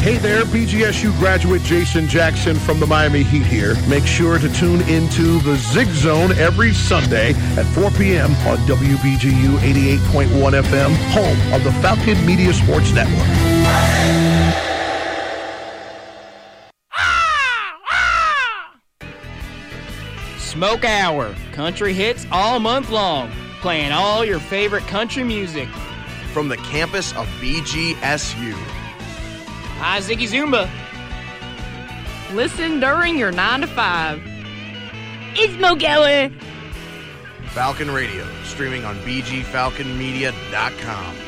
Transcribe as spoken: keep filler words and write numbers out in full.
Hey there, B G S U graduate Jason Jackson from the Miami Heat here. Make sure to tune into the Zig Zone every Sunday at four p.m. on W B G U eighty-eight point one F M, home of the Falcon Media Sports Network. Smoke Hour, country hits all month long, playing all your favorite country music. From the campus of B G S U. Hi, Ziggy Zumba. Listen during your nine to five. It's Smoke Hour. Falcon Radio, streaming on b g falcon media dot com.